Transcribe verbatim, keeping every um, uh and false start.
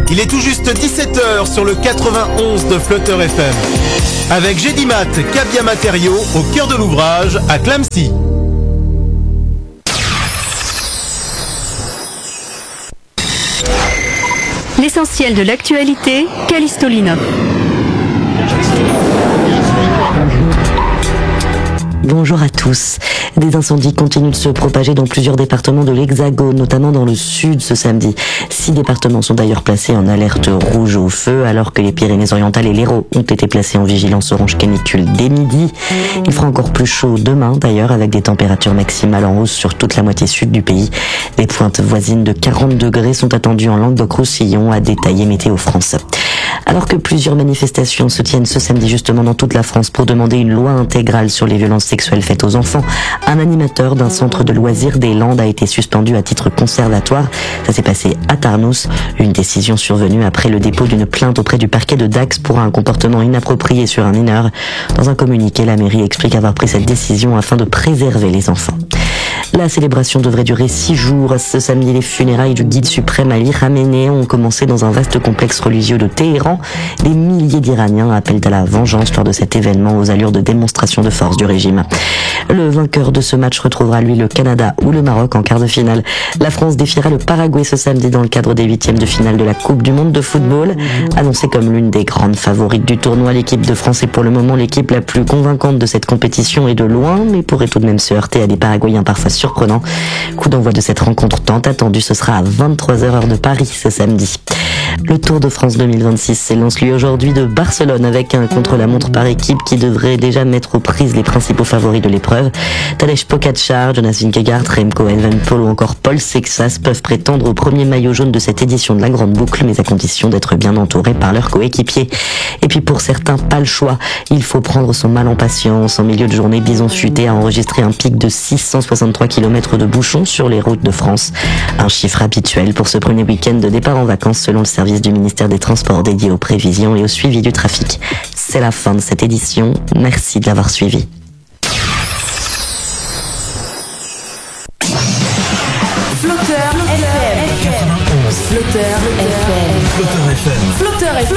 Il est tout juste dix-sept heures sur le quatre-vingt-onze de Flutter F M. Avec Gédimat, Cabia Matériaux, au cœur de l'ouvrage, à Clamecy. L'essentiel de l'actualité, Callisto Linov. Bonjour à tous. Des incendies continuent de se propager dans plusieurs départements de l'Hexagone, notamment dans le sud ce samedi. Six départements sont d'ailleurs placés en alerte rouge au feu, alors que les Pyrénées-Orientales et l'Hérault ont été placés en vigilance orange canicule dès midi. Il fera encore plus chaud demain d'ailleurs, avec des températures maximales en hausse sur toute la moitié sud du pays. Des pointes voisines de quarante degrés sont attendues en Languedoc-Roussillon, a détaillé Météo France. Alors que plusieurs manifestations se tiennent ce samedi justement dans toute la France pour demander une loi intégrale sur les violences sexuelles faites aux enfants, un animateur d'un centre de loisirs des Landes a été suspendu à titre conservatoire. Ça s'est passé à Tarnous, une décision survenue après le dépôt d'une plainte auprès du parquet de Dax pour un comportement inapproprié sur un mineur. Dans un communiqué, la mairie explique avoir pris cette décision afin de préserver les enfants. La célébration devrait durer six jours. Ce samedi, les funérailles du guide suprême Ali Khamenei ont commencé dans un vaste complexe religieux de Téhéran. Des milliers d'Iraniens appellent à la vengeance lors de cet événement aux allures de démonstration de force du régime. Le vainqueur de ce match retrouvera lui le Canada ou le Maroc en quart de finale. La France défiera le Paraguay ce samedi dans le cadre des huitièmes de finale de la Coupe du Monde de football. Annoncée comme l'une des grandes favorites du tournoi, l'équipe de France est pour le moment l'équipe la plus convaincante de cette compétition et de loin, mais pourrait tout de même se heurter à des Paraguayens parfois surprenant. Coup d'envoi de cette rencontre tant attendue, ce sera à vingt-trois heures heure de Paris ce samedi. Le Tour de France deux mille vingt-six s'élance lui aujourd'hui de Barcelone avec un contre-la-montre par équipe qui devrait déjà mettre aux prises les principaux favoris de l'épreuve. Tadej Pogačar, Jonas Vingegaard, Remco Evenepoel ou encore Paul Sexas peuvent prétendre au premier maillot jaune de cette édition de la Grande Boucle, mais à condition d'être bien entourés par leurs coéquipiers. Et puis pour certains, pas le choix. Il faut prendre son mal en patience. En milieu de journée, Bison Futé a enregistré un pic de six cent soixante-trois kilomètres de bouchons sur les routes de France. Un chiffre habituel pour ce premier week-end de départ en vacances selon le service du ministère des Transports dédié aux prévisions et au suivi du trafic. C'est la fin de cette édition. Merci de l'avoir suivi. Flutter F M. Flutter F M. Flutter F M. Flutter F M.